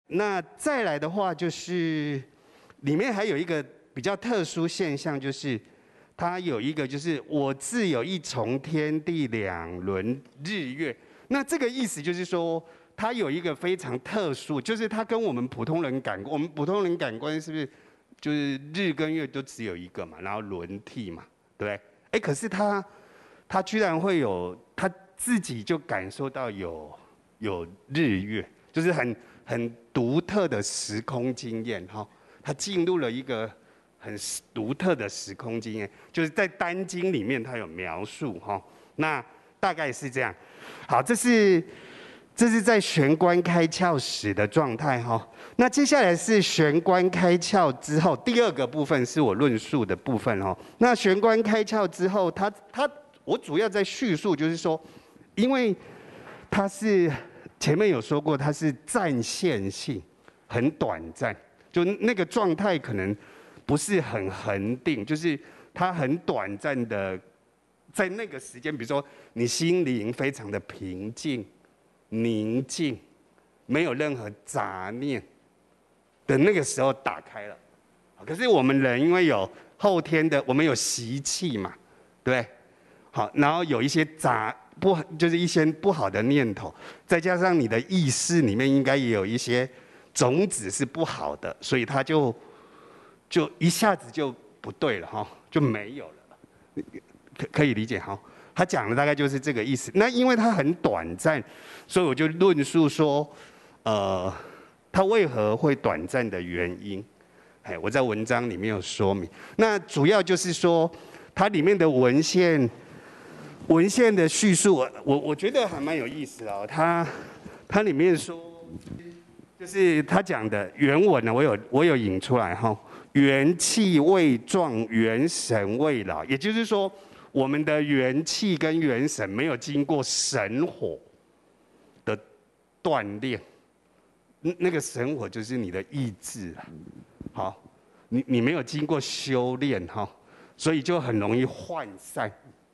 那再来的话，就是里面还有一个比较特殊现象，就是它有一个就是我自有一重天地两轮日月。那这个意思就是说，它有一个非常特殊，就是它跟我们普通人我们普通人感官是不是就是日跟月都只有一个嘛，然后轮替嘛，对不对？哎，可是它居然会有它自己就感受到有日月，就是很独特的时空经验哈。它进入了一个很独特的时空经验，就是在单经里面它有描述哈。那大概是这样。好，这是在玄关开窍时的状态哈。那接下来是玄关开窍之后，第二个部分是我论述的部分哈。那玄关开窍之后，我主要在叙述，就是说，因为它是前面有说过，它是暂现性，很短暂，就那个状态可能不是很恒定，就是它很短暂的。在那个时间，比如说你心灵非常的平静、宁静，没有任何杂念的那个时候打开了。可是我们人因为有后天的，我们有习气嘛，对不对？好，然后有一些就是一些不好的念头，再加上你的意识里面应该也有一些种子是不好的，所以它就一下子就不对了哈，就没有了。可以理解哈，他讲的大概就是这个意思。那因为它很短暂，所以我就论述说，它为何会短暂的原因。我在文章里面有说明。那主要就是说，它里面的文献的叙述，我觉得还蛮有意思的哦。它里面说，就是他讲的原文呢，我有引出来哈。元气未壮，元神未老，也就是说，我们的元气跟元神没有经过神火的锻炼，那个神火就是你的意志了。好，你没有经过修炼哈，所以就很容易涣散。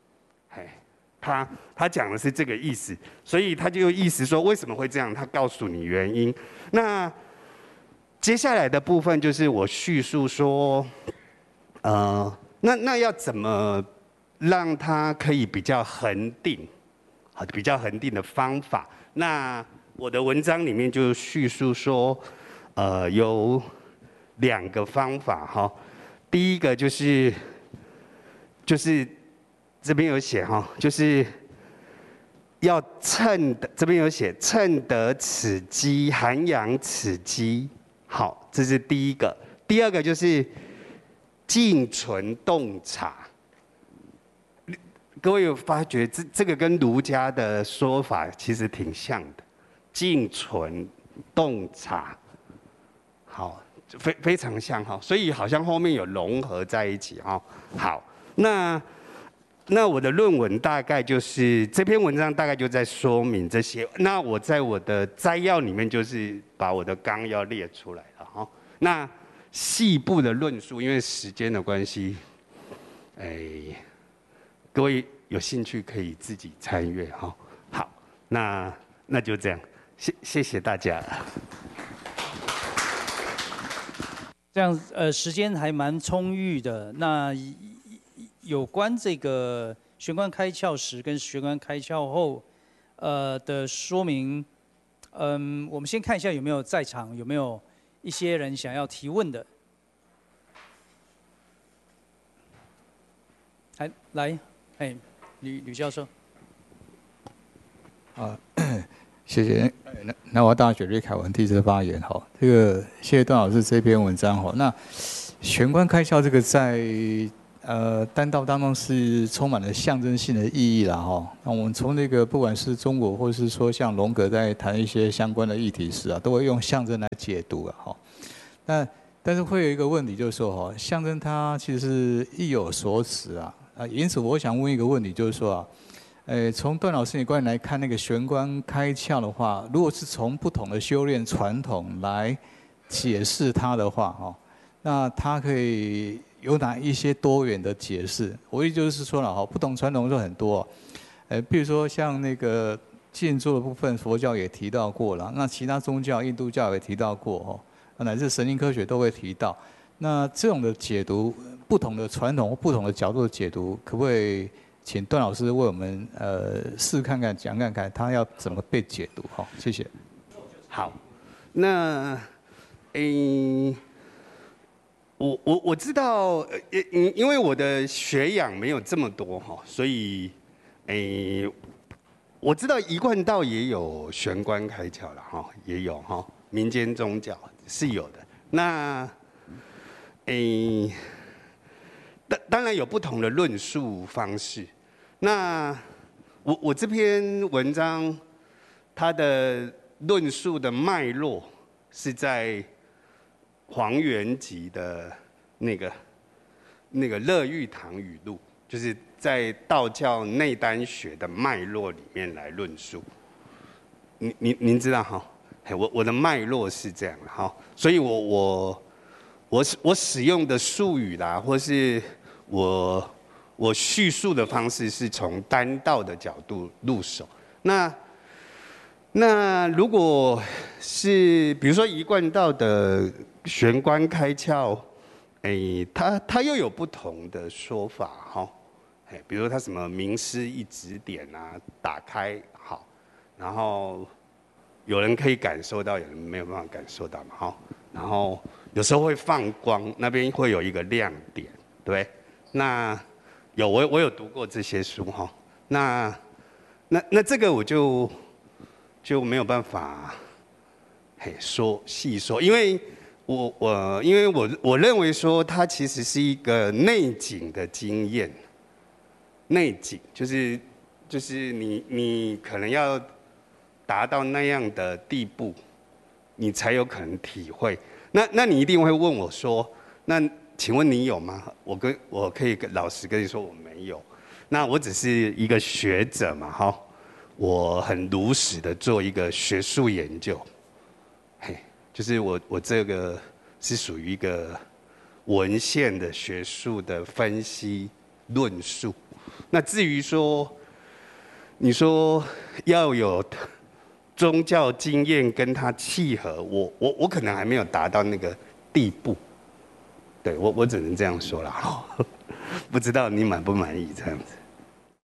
他讲的是这个意思，所以他就意思说为什么会这样，他告诉你原因。那接下来的部分就是我叙述说，那要怎么让它可以比较恒定，比较恒定的方法。那我的文章里面就叙述说，有2个方法哈。第一个就是这边有写哈，就是要这边有写趁得此机，涵养此机。好，这是第一个。第二个就是静存洞察。各位有发觉这个跟儒家的说法其实挺像的，静存洞察。好，非常像哈，所以好像后面有融合在一起哈。好，那我的论文大概就是这篇文章大概就在说明这些。那我在我的摘要里面就是把我的纲要列出来了哈。那细部的论述，因为时间的关系，各位有兴趣可以自己参阅哈。好，那就这样，谢谢大家。 这样时间还蛮充裕的。那有关这个玄关开窍时跟玄关开窍后，的说明，我们先看一下有没有在场，有没有一些人想要提问的。来，吕教授。 谢谢。南华大学吕凯文第一次发言哈，这个谢谢段老师这篇文章哈。那玄关开窍这个在丹道当中是充满了象征性的意义啦哈。那我们从那个不管是中国或是说像荣格在谈一些相关的议题时啊，都会用象征来解读啊哈。但是会有一个问题就是说哈，象征它其实是意有所指啊。因此我想问一个问题，就是说啊，从段老师你观点来看，那个玄关开窍的话，如果是从不同的修炼传统来解释它的话，哦，那它可以有哪一些多元的解释？我意思就是说了哈，不同传统都很多，比如说像那个静坐的部分，佛教也提到过了，那其他宗教，印度教也提到过乃至神经科学都会提到。那这种的解读，不同的传统或不同的角度的解读，可不可以请段老师为我们试看看、讲看看，他要怎么被解读？好，谢谢。 好，那我知道，因为我的学养没有这么多哈，所以我知道一贯道也有玄关开窍了哈，也有哈，民间宗教是有的。那当然有不同的论述方式。那我这篇文章，它的论述的脉络是在黄元吉的那个乐玉堂语录，就是在道教内丹学的脉络里面来论述。您知道哈？我的脉络是这样的哈，所以我使用的术语啦，或是我叙述的方式是从丹道的角度入手。那如果是比如说一贯道的玄关开窍，它又有不同的说法哈。比如说它什么名师一指点啊，打开好，然后有人可以感受到，有人没有办法感受到嘛哈。然后有时候会放光，那边会有一个亮点，对。那我有读过这些书哈。那这个我就没有办法细说，因为我认为说它其实是一个内景的经验。内景就是你可能要达到那样的地步，你才有可能体会。那你一定会问我说，那请问你有吗？我可以老实跟你说我没有。那我只是一个学者嘛哈，我很如实的做一个学术研究。就是我这个是属于一个文献的学术的分析论述。那至于说，你说要有宗教经验跟它契合，我可能还没有达到那个地步。对，我只能这样说了，不知道你满不满意这样子。